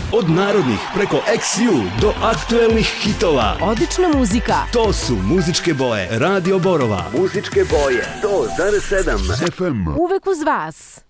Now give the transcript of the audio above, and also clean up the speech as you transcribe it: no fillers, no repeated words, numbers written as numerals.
Od narodnih preko XU do aktuelnih hitova. Odlična muzika. To su muzičke boje Radio Borova. Muzičke boje 100,7 FM. Uvek uz vas.